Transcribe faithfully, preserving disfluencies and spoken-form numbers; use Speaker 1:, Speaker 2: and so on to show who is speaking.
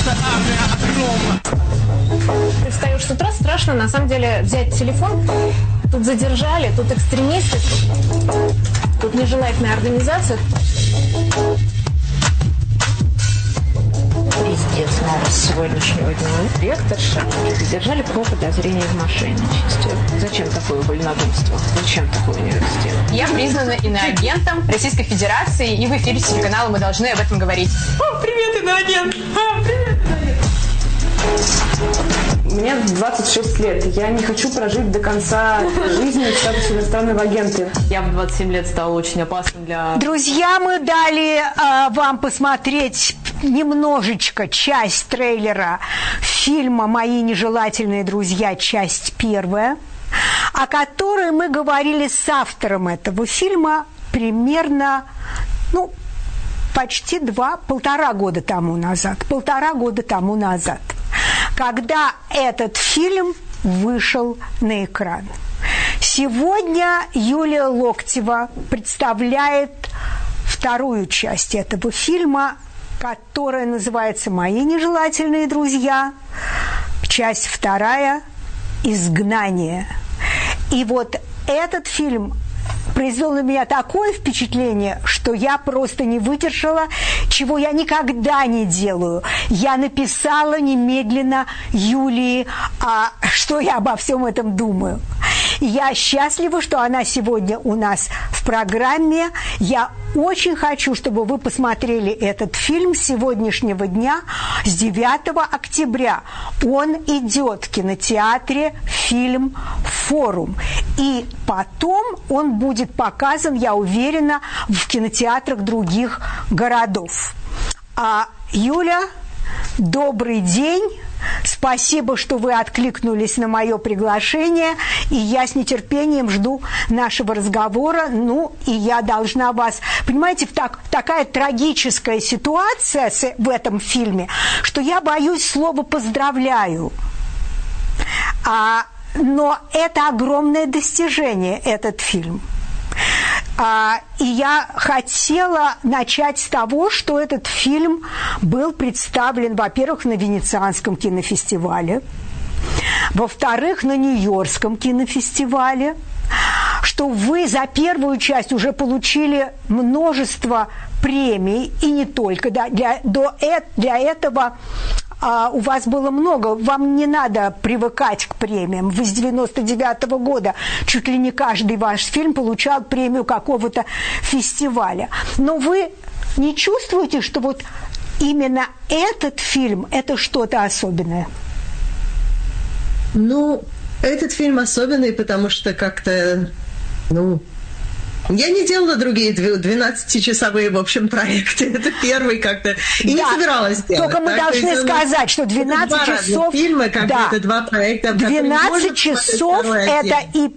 Speaker 1: Ты встаешь с утра, страшно на самом деле взять телефон. Тут задержали, тут экстремисты, тут нежелательная организация.
Speaker 2: Пиздец, новость сегодняшнего дня. Ректорша задержали по подозрению в мошенничестве. Зачем такое вольнодумство? Зачем такой университет?
Speaker 3: Я признана иноагентом Российской Федерации, и в эфире телеканала мы должны об этом говорить. О, привет, иноагент! А, привет, иноагент!
Speaker 4: Мне двадцать шесть лет. Я не хочу прожить до конца жизни в статусе иностранного агента.
Speaker 5: Я в двадцать семь лет стала очень опасным для...
Speaker 6: Друзья, мы дали э, вам посмотреть немножечко часть трейлера фильма «Мои нежелательные друзья», часть первая, о которой мы говорили с автором этого фильма примерно, ну, почти два, полтора года тому назад. Полтора года тому назад. Когда этот фильм вышел на экран. Сегодня Юлия Локтева представляет вторую часть этого фильма, которая называется «Мои нежелательные друзья», часть вторая «Изгнание». И вот этот фильм произвел на меня такое впечатление, что я просто не выдержала, чего я никогда не делаю. Я написала немедленно Юлии, а, что я обо всем этом думаю. Я счастлива, что она сегодня у нас в программе. Я очень хочу, чтобы вы посмотрели этот фильм с сегодняшнего дня, с девятого октября. Он идет в кинотеатре «Фильм Форум». И потом он будет показан, я уверена, в кинотеатрах других городов. А, Юля, добрый день. Спасибо, что вы откликнулись на мое приглашение, и я с нетерпением жду нашего разговора. Ну, и я должна вас... Понимаете, так, такая трагическая ситуация с, в этом фильме, что я боюсь слова «поздравляю». А, но это огромное достижение, этот фильм. А, и я хотела начать с того, что этот фильм был представлен, во-первых, на Венецианском кинофестивале, во-вторых, на Нью-Йоркском кинофестивале, что вы за первую часть уже получили множество премий, и не только. Да, для, до, для этого а, у вас было много, вам не надо привыкать к премиям. Вы с девяносто девятого года чуть ли не каждый ваш фильм получал премию какого-то фестиваля. Но вы не чувствуете, что вот именно этот фильм – это что-то особенное?
Speaker 7: Ну, этот фильм особенный, потому что как-то, ну... Я не делала другие двенадцатичасовые, в общем, проекты. Это первый как-то. И да, не собиралась делать.
Speaker 6: Только мы так, должны сказать, что двенадцать часов...
Speaker 7: фильмы, как да, бы это два проекта.
Speaker 6: двенадцать часов – это и